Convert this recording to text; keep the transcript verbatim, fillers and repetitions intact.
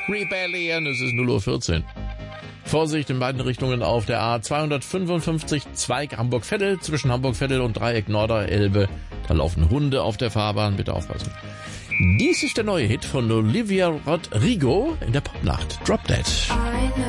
Rebellion, es ist null Uhr vierzehn. Vorsicht in beiden Richtungen auf der A zweihundertfünfundfünfzig Zweig Hamburg-Veddel, zwischen Hamburg-Veddel und Dreieck Norderelbe. Da laufen Hunde auf der Fahrbahn, bitte aufpassen. Dies ist der neue Hit von Olivia Rodrigo in der Popnacht. Drop Dead.